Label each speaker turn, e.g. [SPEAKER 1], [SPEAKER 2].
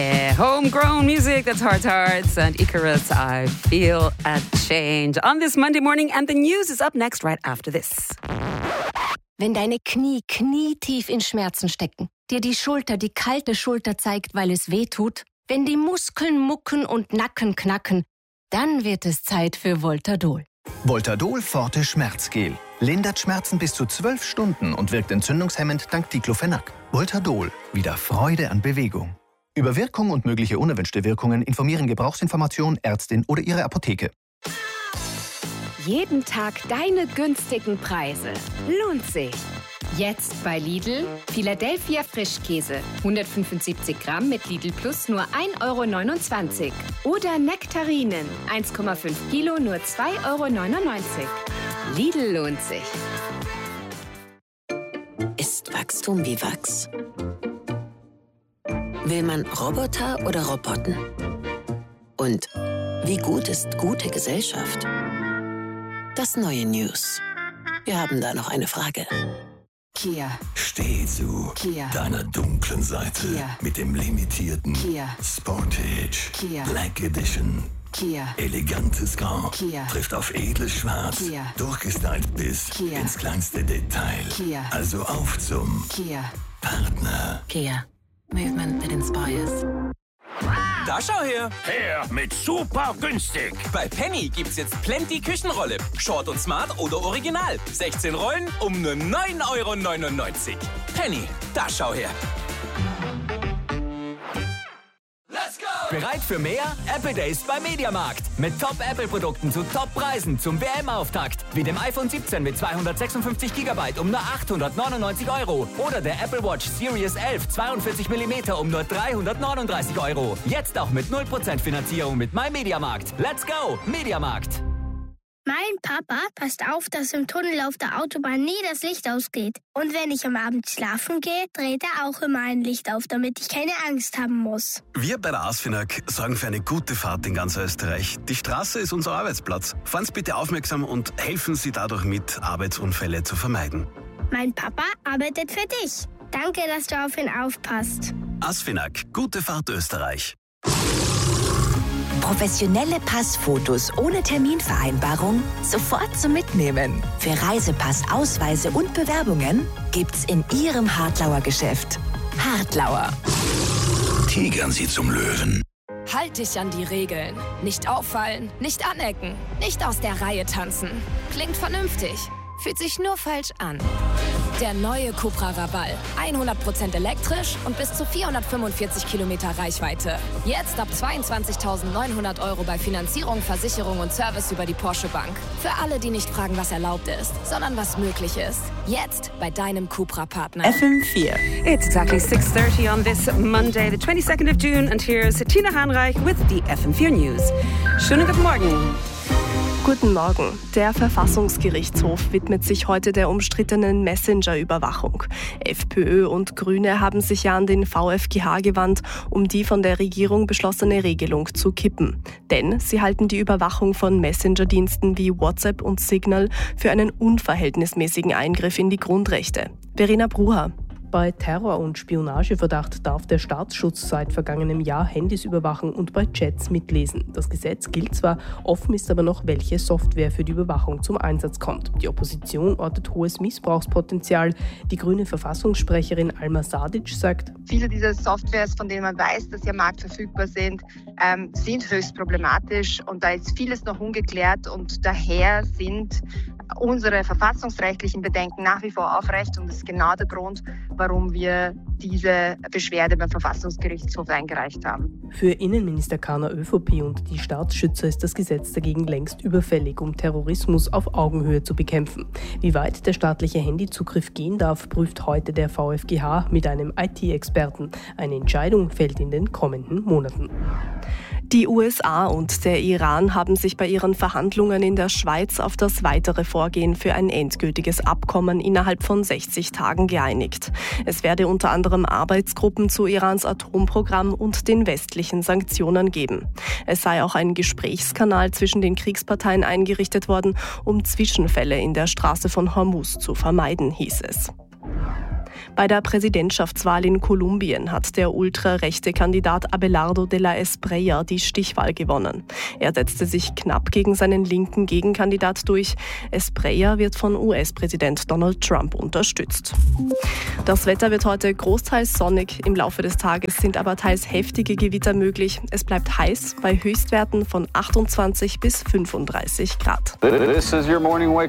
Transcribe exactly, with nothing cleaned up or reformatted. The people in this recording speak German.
[SPEAKER 1] Yeah, homegrown music, that's Heart Hearts and Icarus, I Feel a Change. On this Monday morning, and the news is up next right after this.
[SPEAKER 2] Wenn deine Knie knietief in Schmerzen stecken, dir die Schulter die kalte Schulter zeigt, weil es weh tut, wenn die Muskeln mucken und Nacken knacken, dann wird es Zeit für Voltadol.
[SPEAKER 3] Voltadol Forte Schmerzgel. Lindert Schmerzen bis zu zwölf Stunden und wirkt entzündungshemmend dank Diclofenac. Voltadol. Wieder Freude an Bewegung. Über Wirkung und mögliche unerwünschte Wirkungen informieren Gebrauchsinformation, Ärztin oder Ihre Apotheke.
[SPEAKER 2] Jeden Tag deine günstigen Preise. Lohnt sich. Jetzt bei Lidl Philadelphia Frischkäse. hundertfünfundsiebzig Gramm mit Lidl Plus nur ein Euro neunundzwanzig. Oder Nektarinen. eins Komma fünf Kilo nur zwei Euro neunundneunzig. Lidl lohnt sich.
[SPEAKER 4] Ist Wachstum wie Wachs? Will man Roboter oder Roboten? Und wie gut ist gute Gesellschaft? Das neue News. Wir haben da noch eine Frage.
[SPEAKER 2] Kia.
[SPEAKER 5] Steh zu
[SPEAKER 2] Kia.
[SPEAKER 5] deiner dunklen Seite
[SPEAKER 2] Kia.
[SPEAKER 5] mit dem limitierten
[SPEAKER 2] Kia.
[SPEAKER 5] Sportage
[SPEAKER 2] Kia.
[SPEAKER 5] Black Edition.
[SPEAKER 2] Kia.
[SPEAKER 5] Elegantes Grau
[SPEAKER 2] Kia.
[SPEAKER 5] trifft auf edles Schwarz,
[SPEAKER 2] Kia.
[SPEAKER 5] durchgestylt bis
[SPEAKER 2] Kia.
[SPEAKER 5] ins kleinste Detail.
[SPEAKER 2] Kia.
[SPEAKER 5] Also auf zum
[SPEAKER 2] Kia.
[SPEAKER 5] Partner.
[SPEAKER 4] Kia. Movement that inspires.
[SPEAKER 6] Da schau her!
[SPEAKER 7] Her mit super günstig.
[SPEAKER 6] Bei Penny gibt's jetzt Plenty Küchenrolle. Short und Smart oder Original. sechzehn Rollen um nur neun Euro neunundneunzig. Penny, da schau her! Let's go! Bereit für mehr? Apple Days bei Mediamarkt. Mit Top-Apple-Produkten zu Top-Preisen zum W M-Auftakt. Wie dem iPhone siebzehn mit zweihundertsechsundfünfzig Gigabyte um nur achthundertneunundneunzig Euro. Oder der Apple Watch Series elf zweiundvierzig Millimeter um nur dreihundertneununddreißig Euro. Jetzt auch mit null Prozent Finanzierung mit MyMediamarkt. Let's go! Mediamarkt.
[SPEAKER 8] Mein Papa passt auf, dass im Tunnel auf der Autobahn nie das Licht ausgeht. Und wenn ich am Abend schlafen gehe, dreht er auch immer ein Licht auf, damit ich keine Angst haben muss.
[SPEAKER 9] Wir bei der ASFINAG sorgen für eine gute Fahrt in ganz Österreich. Die Straße ist unser Arbeitsplatz. Fahren Sie bitte aufmerksam und helfen Sie dadurch mit, Arbeitsunfälle zu vermeiden.
[SPEAKER 8] Mein Papa arbeitet für dich. Danke, dass du auf ihn aufpasst.
[SPEAKER 9] ASFINAG, gute Fahrt Österreich.
[SPEAKER 10] Professionelle Passfotos ohne Terminvereinbarung sofort zum Mitnehmen. Für Reisepass, Ausweise und Bewerbungen gibt's in Ihrem Hartlauer Geschäft. Hartlauer.
[SPEAKER 5] Tigern Sie zum Löwen.
[SPEAKER 2] Halt dich an die Regeln. Nicht auffallen, nicht anecken, nicht aus der Reihe tanzen. Klingt vernünftig, fühlt sich nur falsch an. Der neue Cupra Raval. hundert Prozent elektrisch und bis zu vierhundertfünfundvierzig Kilometer Reichweite. Jetzt ab zweiundzwanzigtausendneunhundert Euro bei Finanzierung, Versicherung und Service über die Porsche Bank. Für alle, die nicht fragen, was erlaubt ist, sondern was möglich ist. Jetzt bei deinem Cupra-Partner.
[SPEAKER 1] F M vier. It's exactly six thirty on this Monday, the twenty-second of June, and here's Tina Hanreich with the F M vier News. Schönen guten Morgen.
[SPEAKER 11] Guten Morgen. Der Verfassungsgerichtshof widmet sich heute der umstrittenen Messenger-Überwachung. FPÖ und Grüne haben sich ja an den V F G H gewandt, um die von der Regierung beschlossene Regelung zu kippen. Denn sie halten die Überwachung von Messenger-Diensten wie WhatsApp und Signal für einen unverhältnismäßigen Eingriff in die Grundrechte. Verena Brucher.
[SPEAKER 12] Bei Terror- und Spionageverdacht darf der Staatsschutz seit vergangenem Jahr Handys überwachen und bei Chats mitlesen. Das Gesetz gilt zwar, offen ist aber noch, welche Software für die Überwachung zum Einsatz kommt. Die Opposition ortet hohes Missbrauchspotenzial. Die grüne Verfassungssprecherin Alma Sadic sagt:
[SPEAKER 13] Viele dieser Softwares, von denen man weiß, dass sie am Markt verfügbar sind, ähm, sind höchst problematisch und da ist vieles noch ungeklärt und daher sind unsere verfassungsrechtlichen Bedenken nach wie vor aufrecht und das ist genau der Grund, warum wir diese Beschwerde beim Verfassungsgerichtshof eingereicht haben.
[SPEAKER 12] Für Innenminister Karner ÖVP und die Staatsschützer ist das Gesetz dagegen längst überfällig, um Terrorismus auf Augenhöhe zu bekämpfen. Wie weit der staatliche Handyzugriff gehen darf, prüft heute der V F G H mit einem I T-Experten. Eine Entscheidung fällt in den kommenden Monaten.
[SPEAKER 11] Die U S A und der Iran haben sich bei ihren Verhandlungen in der Schweiz auf das weitere Vorgehen für ein endgültiges Abkommen innerhalb von sechzig Tagen geeinigt. Es werde unter anderem Arbeitsgruppen zu Irans Atomprogramm und den westlichen Sanktionen geben. Es sei auch ein Gesprächskanal zwischen den Kriegsparteien eingerichtet worden, um Zwischenfälle in der Straße von Hormuz zu vermeiden, hieß es. Bei der Präsidentschaftswahl in Kolumbien hat der ultrarechte Kandidat Abelardo de la Espriella die Stichwahl gewonnen. Er setzte sich knapp gegen seinen linken Gegenkandidat durch. Espriella wird von U S-Präsident Donald Trump unterstützt. Das Wetter wird heute großteils sonnig. Im Laufe des Tages sind aber teils heftige Gewitter möglich. Es bleibt heiß bei Höchstwerten von achtundzwanzig bis fünfunddreißig Grad.
[SPEAKER 14] This is your morning wake